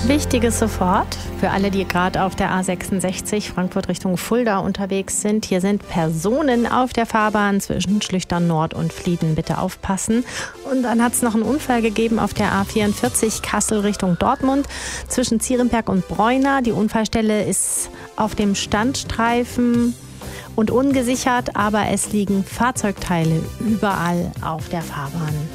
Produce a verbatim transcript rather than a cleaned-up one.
Wichtiges sofort für alle, die gerade auf der A sechsundsechzig Frankfurt Richtung Fulda unterwegs sind. Hier sind Personen auf der Fahrbahn zwischen Schlüchtern Nord und Flieden. Bitte aufpassen. Und dann hat es noch einen Unfall gegeben auf der A vierundvierzig Kassel Richtung Dortmund zwischen Zierenberg und Bräuna. Die Unfallstelle ist auf dem Standstreifen und ungesichert, aber es liegen Fahrzeugteile überall auf der Fahrbahn.